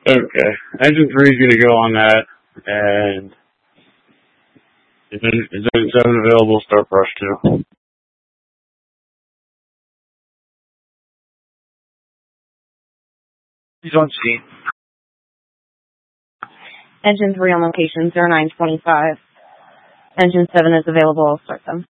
Okay. Engine 3 is going to go on that, and is Engine 7 available? Start brush 2. He's on scene. Engine 3 on location 0925. Engine 7 is available. I'll start them.